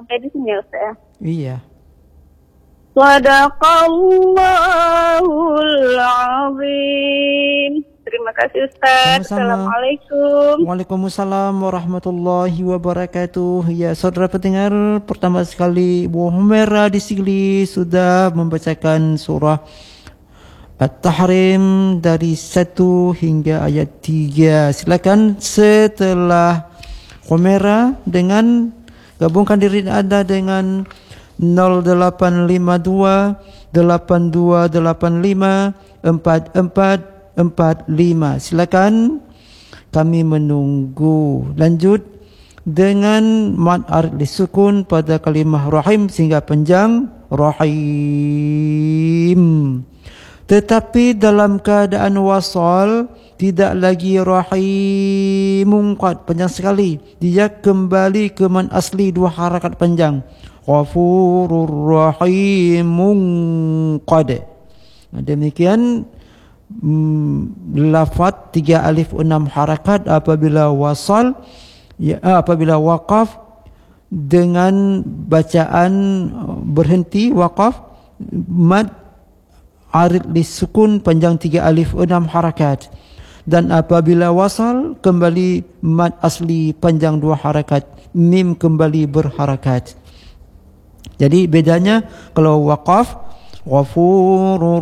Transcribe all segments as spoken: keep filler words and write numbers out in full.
Sampai di sini Ustaz. Iya. Sadaqallahul azim. Terima kasih Ustaz. Sama-sama. Assalamualaikum. Waalaikumsalam warahmatullahi wabarakatuh. Ya, saudara pendengar, pertama sekali Ibu Humaira di sini sudah membacakan surah At-Tahrim dari satu hingga ayat tiga. Silakan setelah Humaira dengan gabungkan diri Anda dengan nol lapan lima dua delapan dua delapan lima empat empat empat lima. Silakan, kami menunggu. Lanjut dengan mad arid disukun pada kalimah rahim sehingga panjang rahim. Tetapi dalam keadaan wasal tidak lagi rahimun qad, panjang sekali. Dia kembali ke mad asli dua harakat panjang. Ghafurur rahimun qad. Demikian hmm, lafaz tiga alif enam harakat apabila wasal, ya, apabila waqaf dengan bacaan berhenti waqaf, mad arid disukun panjang tiga alif enam harakat, dan apabila wasal kembali mad asli panjang dua harakat, mim kembali berharakat. Jadi bedanya kalau waqaf Ghafurur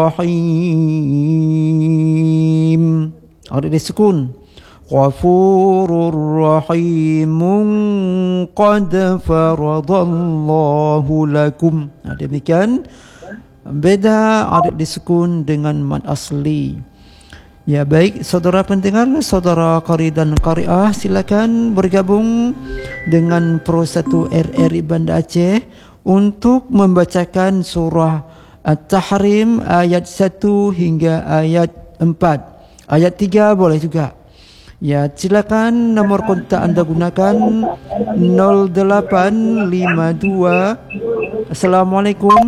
Rahim arid disukun, Ghafurur Rahimun qad faradallahu lakum. Nah, demikian beda arid disukun dengan mad asli. Ya, baik saudara pendengar, saudara qari dan qari'ah, silakan bergabung dengan Pro satu R R I Banda Aceh untuk membacakan surah At-Tahrim ayat satu hingga ayat empat. Ayat tiga boleh juga. Ya, silakan nomor kontak anda gunakan nol lapan lima dua. Assalamualaikum.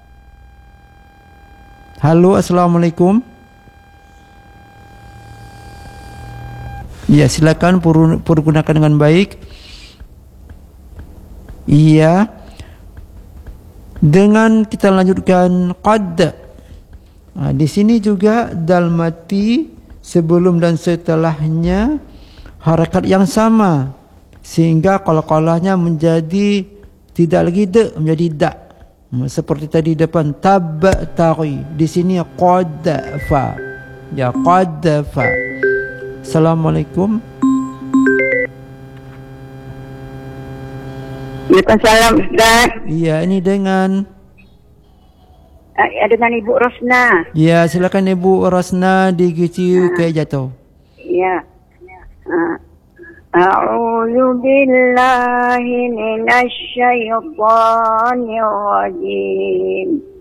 Halo, Assalamualaikum. Ya, silakan pergunakan dengan baik. Iya. Dengan kita lanjutkan qad. Nah, di sini juga dal mati sebelum dan setelahnya harakat yang sama, sehingga qalqalahnya menjadi tidak lagi de, menjadi da. Seperti tadi depan tab taqi, di sini qad fa. Ya, qad fa. Assalamualaikum. Waalaikumsalam Ustaz. Iya, ini dengan uh, dengan Ibu Rosna. Ya, silakan Ibu Rosna di Gici ke jatuh. Ya. Uh, A'udzu billahi minasy syaithanir rajim.